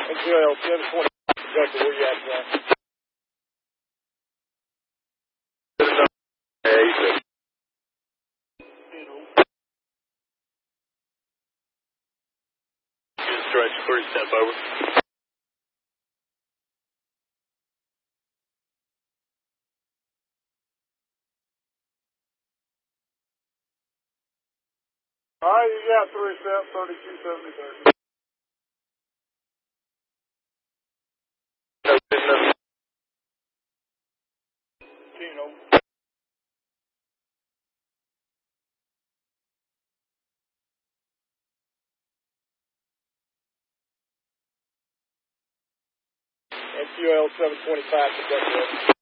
NQL 720, exactly where you at, John? Yeah, you said. Stretch 3 step over. All right, you got 3 step, 3270. Keno. NQL 725, exactly.